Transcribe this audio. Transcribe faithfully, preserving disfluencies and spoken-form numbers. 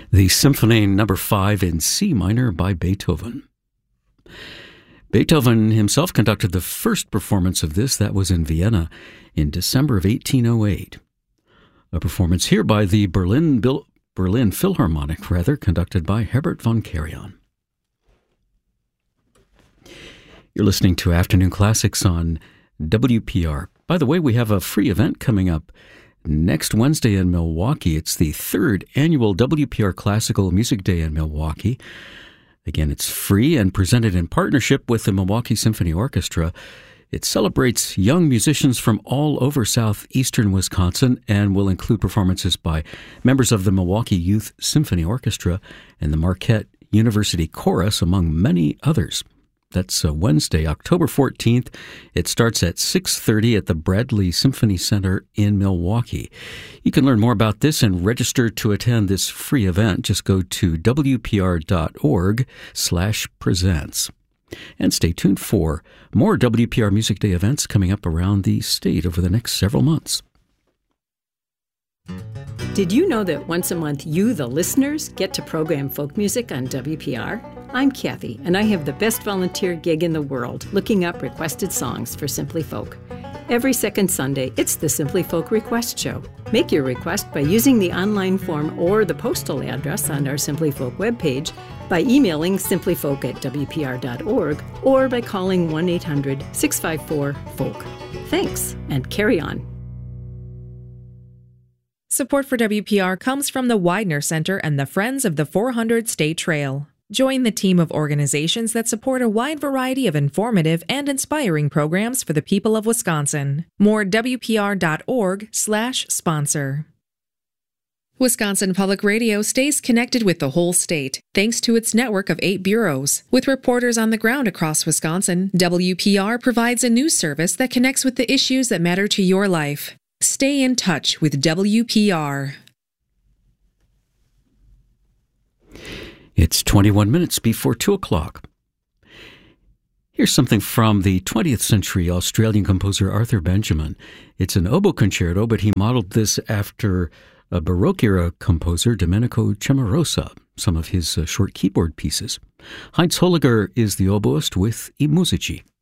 the Symphony Number five in C minor by Beethoven. Beethoven himself conducted the first performance of this. That was in Vienna in December of eighteen oh eight. A performance here by the Berlin, Bil- Berlin Philharmonic, rather, conducted by Herbert von Karajan. You're listening to Afternoon Classics on W P R. By the way, we have a free event coming up next Wednesday in Milwaukee. It's the third annual W P R Classical Music Day in Milwaukee. Again, it's free and presented in partnership with the Milwaukee Symphony Orchestra. It celebrates young musicians from all over southeastern Wisconsin and will include performances by members of the Milwaukee Youth Symphony Orchestra and the Marquette University Chorus, among many others. That's uh, Wednesday, October fourteenth. It starts at six thirty at the Bradley Symphony Center in Milwaukee. You can learn more about this and register to attend this free event. Just go to wpr.org slash presents. And stay tuned for more W P R Music Day events coming up around the state over the next several months. Did you know that once a month you, the listeners, get to program folk music on W P R? I'm Kathy, and I have the best volunteer gig in the world, looking up requested songs for Simply Folk. Every second Sunday, it's the Simply Folk Request Show. Make your request by using the online form or the postal address on our Simply Folk webpage, by emailing simplyfolk at w p r dot org, or by calling one eight hundred six five four folk. Thanks, and carry on. Support for W P R comes from the Widener Center and the Friends of the four hundred State Trail. Join the team of organizations that support a wide variety of informative and inspiring programs for the people of Wisconsin. More w p r dot org slash sponsor. Wisconsin Public Radio stays connected with the whole state, thanks to its network of eight bureaus. With reporters on the ground across Wisconsin, W P R provides a news service that connects with the issues that matter to your life. Stay in touch with W P R. It's twenty-one minutes before two o'clock. Here's something from the twentieth century Australian composer Arthur Benjamin. It's an oboe concerto, but he modeled this after a Baroque-era composer, Domenico Cimarosa, some of his uh, short keyboard pieces. Heinz Holliger is the oboist with I Musici.